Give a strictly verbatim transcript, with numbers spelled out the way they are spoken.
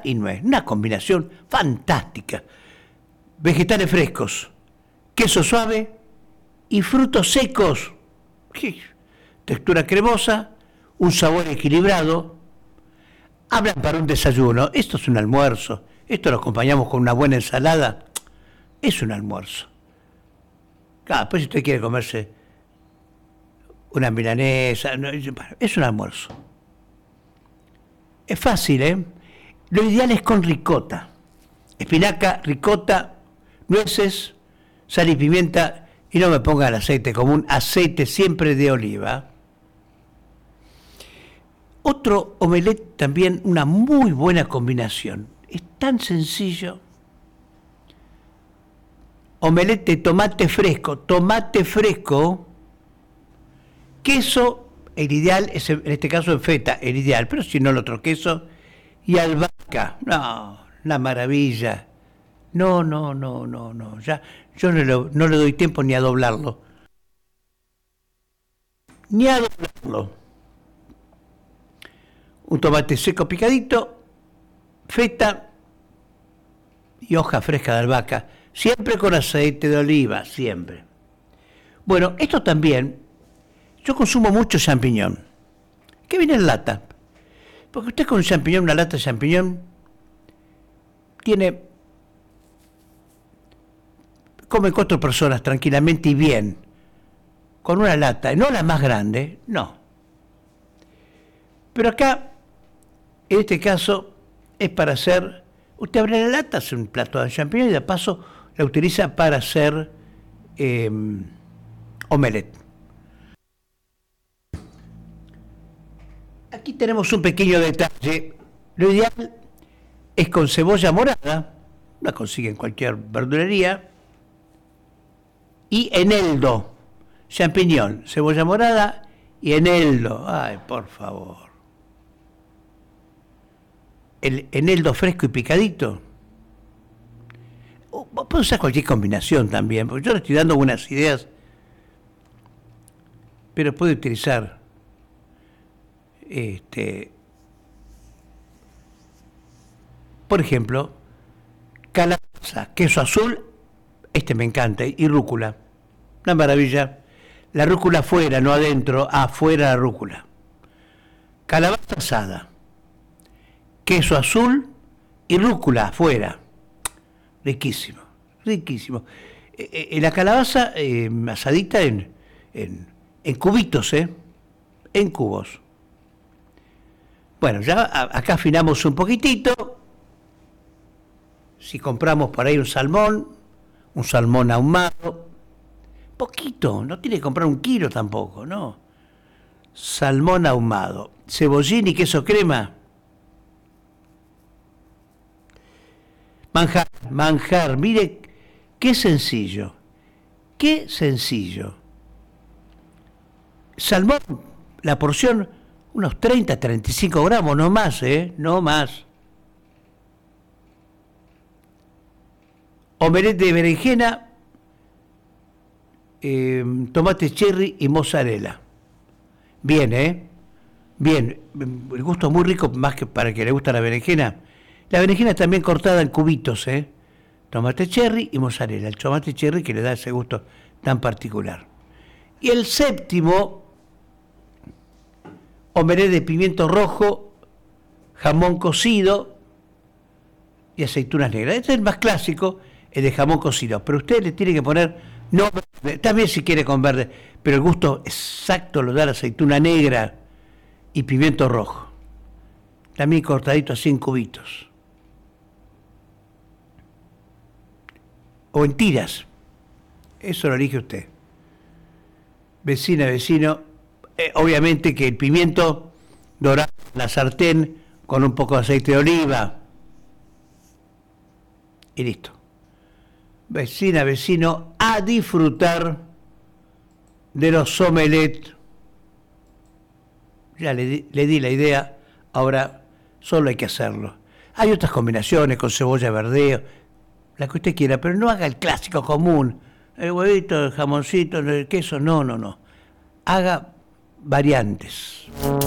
y nuez. Una combinación fantástica. Vegetales frescos, queso suave y frutos secos. Textura cremosa, un sabor equilibrado. Hablan para un desayuno. Esto es un almuerzo. Esto lo acompañamos con una buena ensalada. Es un almuerzo. Claro, pues si usted quiere comerse una milanesa, no, es un almuerzo. Es fácil, ¿eh? Lo ideal es con ricota. Espinaca, ricota, nueces, sal y pimienta. Y no me ponga el aceite común, aceite siempre de oliva. Otro omelette también, una muy buena combinación. Es tan sencillo. Omelette de tomate fresco, tomate fresco, queso, el ideal es en este caso en feta, el ideal, pero si no el otro queso, y albahaca. No, la maravilla. No, no, no, no, no. Ya, yo no le, no le doy tiempo ni a doblarlo. Ni a doblarlo. Un tomate seco picadito, feta y hoja fresca de albahaca. Siempre con aceite de oliva, siempre. Bueno, esto también, yo consumo mucho champiñón, que viene en lata. Porque usted con un champiñón, una lata de champiñón, tiene... come cuatro personas tranquilamente y bien. Con una lata, no la más grande, no. Pero acá, en este caso, es para hacer... Usted abre la lata, hace un plato de champiñón y de paso la utiliza para hacer eh, omelette. Aquí tenemos un pequeño detalle. Lo ideal es con cebolla morada, la consigue en cualquier verdulería, y eneldo, champiñón, cebolla morada y eneldo. Ay, por favor. El eneldo fresco y picadito. Puedo usar cualquier combinación también, porque yo le estoy dando unas ideas, pero puede utilizar este, por ejemplo, calabaza, queso azul, este me encanta, y rúcula, una maravilla. La rúcula afuera, no adentro, afuera la rúcula. Calabaza asada, queso azul y rúcula afuera. Riquísimo, riquísimo. Eh, eh, la calabaza eh, asadita en, en, en cubitos, ¿eh? En cubos. Bueno, ya a, acá afinamos un poquitito. Si compramos por ahí un salmón, un salmón ahumado, poquito, no tiene que comprar un kilo tampoco, ¿no? Salmón ahumado, cebollín y queso crema. Manjar, manjar, mire qué sencillo, qué sencillo. Salmón, la porción, unos treinta, treinta y cinco gramos, no más, ¿eh? No más. Omelette de berenjena, eh, tomate cherry y mozzarella. Bien, ¿eh? Bien, el gusto es muy rico, más que para el que le gusta la berenjena. La berenjena también cortada en cubitos, ¿eh? Tomate cherry y mozzarella. El tomate cherry que le da ese gusto tan particular. Y el séptimo, omelette de pimiento rojo, jamón cocido y aceitunas negras. Este es el más clásico, el de jamón cocido. Pero usted le tiene que poner, no verde, también si quiere con verde, pero el gusto exacto lo da la aceituna negra y pimiento rojo. También cortadito así en cubitos. O en tiras, eso lo elige usted. Vecina, vecino, eh, obviamente que el pimiento dorado en la sartén con un poco de aceite de oliva y listo. Vecina, vecino, a disfrutar de los omelettes. Ya le di, le di la idea, ahora solo hay que hacerlo. Hay otras combinaciones con cebolla verdeo, la que usted quiera, pero no haga el clásico común, el huevito, el jamoncito, el queso, no, no, no. Haga variantes.